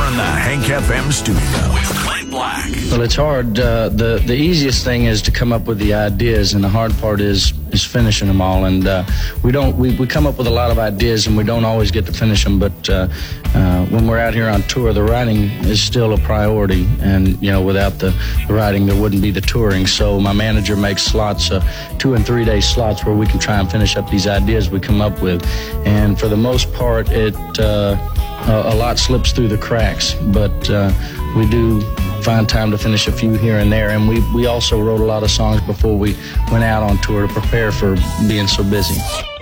in the Hank FM studio with Clint Black. Well, it's hard. The easiest thing is to come up with the ideas, and the hard part is finishing them all. And we come up with a lot of ideas, and we don't always get to finish them. But when we're out here on tour, the writing is still a priority. And without the writing, there wouldn't be the touring. So my manager makes slots, 2 and 3 day slots, where we can try and finish up these ideas we come up with. And for the most part, a lot slips through the cracks, but we do find time to finish a few here and there. And we also wrote a lot of songs before we went out on tour to prepare for being so busy.